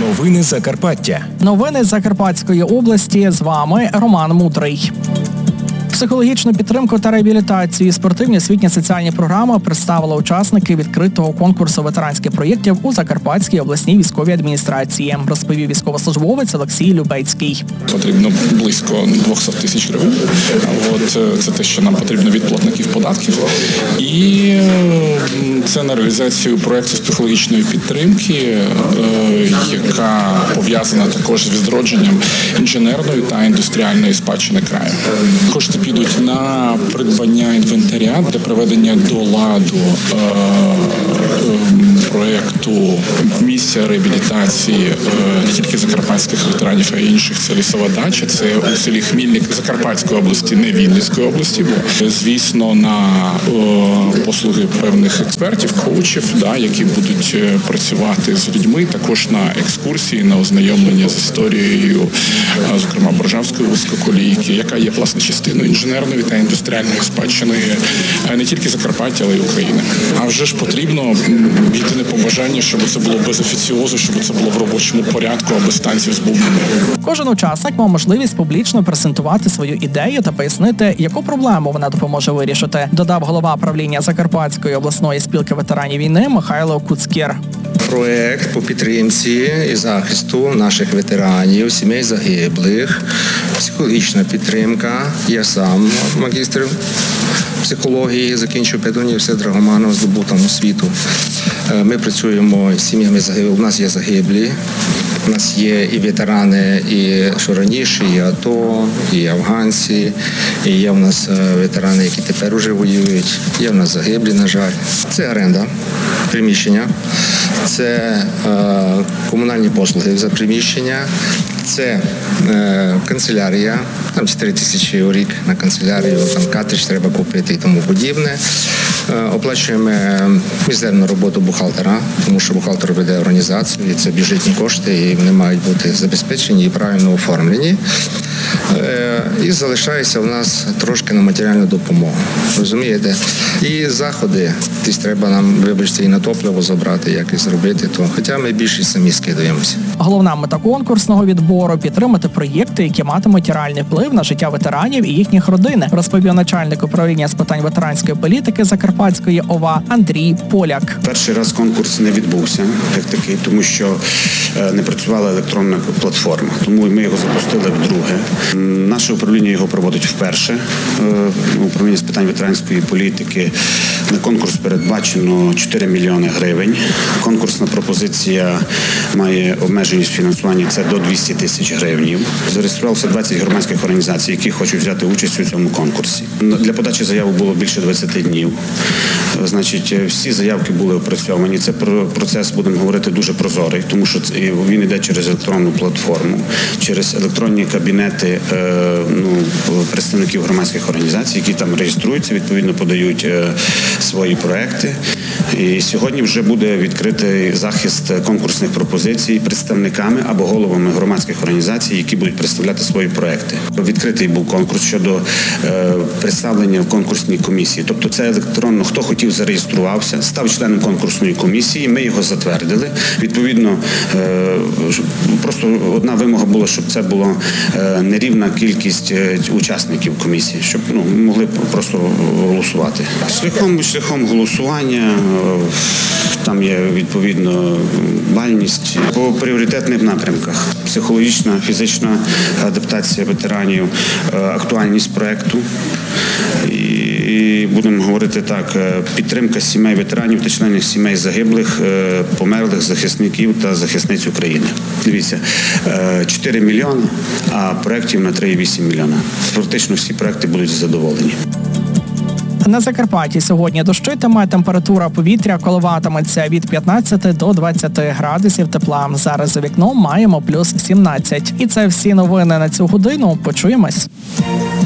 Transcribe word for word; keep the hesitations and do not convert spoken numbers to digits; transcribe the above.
Новини Закарпаття. Новини Закарпатської області. З вами Роман Мудрий. Психологічну підтримку та реабілітацію спортивні освітні соціальні програми представили учасники відкритого конкурсу ветеранських проєктів у Закарпатській обласній військовій адміністрації, розповів військовослужбовець Олексій Любецький. Потрібно близько двісті тисяч гривень. От, це те, що нам потрібно від платників податків. І це на реалізацію проєкту з психологічної підтримки, яка пов'язана також з відродженням інженерної та індустріальної спадщини краю. Кошти підуть на придбання інвентаря для приведення до ладу е, е, проєкту місця реабілітації е, не тільки закарпатських ветеранів, а й інших. Це лісова дача, це у селі Хмільник Закарпатської області, не Вінницької області, бо, звісно, на е, послуги певних експертів, коучів, да, які будуть працювати з людьми, також на екскурсії, на ознайомлення з історією, е, зокрема, Боржавської вузькоколійки, яка є, власне, частиною інженерної та індустріальної спадщини не тільки Закарпаття, але й України. А вже ж потрібно єдине побажання, щоб це було без офіціозу, щоб це було в робочому порядку, а без танців з бубнами. Кожен учасник мав можливість публічно презентувати свою ідею та пояснити, яку проблему вона допоможе вирішити, додав голова правління Закарпатської обласної спілки ветеранів війни Михайло Куцкір. Проект по підтримці і захисту наших ветеранів, сімей загиблих, психологічна підтримка. Я сам магістр психології, закінчив педуніверситет Драгоманова, здобув там освіту. Ми працюємо з сім'ями загиблих. У нас є загиблі. У нас є і ветерани, і що раніше, і АТО, і афганці, і є в нас ветерани, які тепер уже воюють, є в нас загиблі, на жаль. Це оренда приміщення, це е, комунальні послуги за приміщення, це е, канцелярія, там чотири тисячі у рік на канцелярію, там картридж треба купити і тому подібне. Е, оплачуємо мізерну роботу бухгалтера, тому що бухгалтер веде організацію, і це бюджетні кошти, і вони мають бути забезпечені і правильно оформлені. Е, і залишається у нас трошки на матеріальну допомогу, розумієте? І заходи, десь треба нам, вибачте, і на топливо забрати, як і зробити, то хоча ми більше самі скидаємося. Головна мета конкурсного відбору – підтримати проєкти, які матимуть реальний вплив на життя ветеранів і їхніх родин, розповів начальник управління з питань ветеранської політики Закарпатської ОВА Андрій Поляк. Перший раз конкурс не відбувся, як такий, тому що не працювала електронна платформа, тому ми його запустили вдруге. Наше управління його проводить вперше. Управління з питань ветеранської політики. На конкурс передбачено чотири мільйони гривень. Конкурсна пропозиція має обмеженість фінансування, це до двісті тисяч гривень. Зареєструвалося двадцять громадських організацій, які хочуть взяти участь у цьому конкурсі. Для подачі заяви було більше двадцяти днів. Значить, всі заявки були опрацьовані. Це процес, будемо говорити, дуже прозорий, тому що він йде через електронну платформу, через електронні кабінети ну, представників громадських організацій, які там реєструються, відповідно подають свої проекти. І сьогодні вже буде відкритий захист конкурсних пропозицій представниками або головами громадських організацій, які будуть представляти свої проекти. Відкритий був конкурс щодо е, представлення в конкурсній комісії. Тобто це електронно, хто хотів, зареєструвався, став членом конкурсної комісії, ми його затвердили. Відповідно, е, просто одна вимога була, щоб це була е, нерівна кількість учасників комісії, щоб ну, могли просто голосувати. Шляхом, шляхом голосування там є, відповідно, бальність по пріоритетних напрямках. Психологічна, фізична адаптація ветеранів, актуальність проєкту. І будемо говорити так, підтримка сімей ветеранів та членів сімей загиблих, померлих захисників та захисниць України. Дивіться, чотири мільйони, а проєктів на три цілих вісім мільйона. Практично всі проєкти будуть задоволені. На Закарпатті сьогодні дощитиме, температура повітря коливатиметься від п'ятнадцяти до двадцяти градусів тепла. Зараз за вікном маємо плюс сімнадцять. І це всі новини на цю годину. Почуємось.